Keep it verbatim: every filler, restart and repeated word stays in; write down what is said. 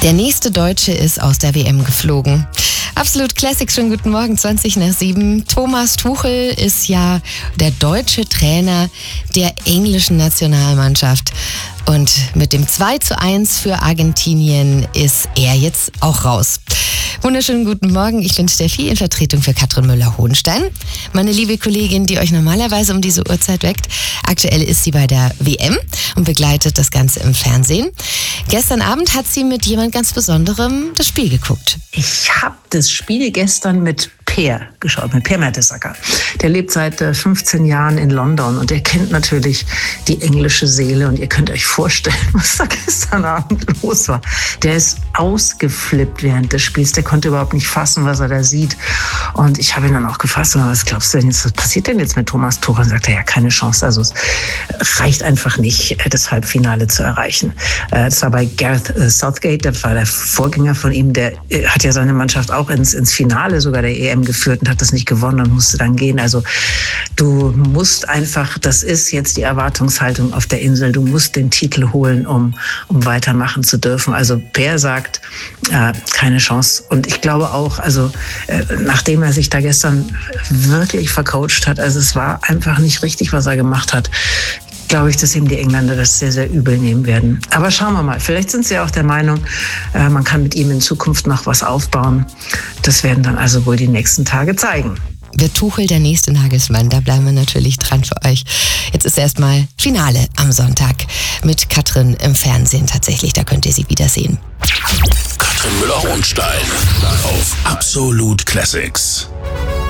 Der nächste Deutsche ist aus der W M geflogen. Absolut Classic, schon guten Morgen, zwanzig nach sieben. Thomas Tuchel ist ja der deutsche Trainer der englischen Nationalmannschaft. Und mit dem zwei zu eins für Argentinien ist er jetzt auch raus. Wunderschönen guten Morgen, ich bin Steffi in Vertretung für Katrin Müller-Hohenstein. Meine liebe Kollegin, die euch normalerweise um diese Uhrzeit weckt. Aktuell ist sie bei der W M und begleitet das Ganze im Fernsehen. Gestern Abend hat sie mit jemand ganz Besonderem das Spiel geguckt. Ich habe das Spiel gestern mit Per geschaut, mit Per Mertesacker. Der lebt seit äh, fünfzehn Jahren in London und er kennt natürlich die englische Seele. Und ihr könnt euch vorstellen, was da gestern Abend los war. Der ist ausgeflippt während des Spiels. Der konnte überhaupt nicht fassen, was er da sieht. Und ich habe ihn dann auch gefasst. Was glaubst du denn jetzt, was passiert denn jetzt mit Thomas Tuchel? Und sagt er, ja, keine Chance. Also es reicht einfach nicht, das Halbfinale zu erreichen. Das war bei Gareth Southgate, der war der Vorgänger von ihm. Der hat ja seine Mannschaft auch ins, ins Finale sogar der E M geführt und hat das nicht gewonnen und musste dann gehen. Also du musst einfach, das ist jetzt die Erwartungshaltung auf der Insel, du musst den Titel holen, um, um weitermachen zu dürfen. Also Per sagt, äh, keine Chance. Und ich glaube auch, also äh, nachdem er sich da gestern wirklich vercoacht hat, also es war einfach nicht richtig, was er gemacht hat, glaube ich, dass ihm die Engländer das sehr, sehr übel nehmen werden. Aber schauen wir mal. Vielleicht sind sie ja auch der Meinung, äh, man kann mit ihm in Zukunft noch was aufbauen. Das werden dann also wohl die nächsten Tage zeigen. Wird Tuchel der nächste Nagelsmann? Da bleiben wir natürlich dran für euch. Jetzt ist erstmal Finale am Sonntag mit Katrin im Fernsehen tatsächlich. Da könnt ihr sie wiedersehen. Katrin Müller-Hohenstein auf Absolut Classics.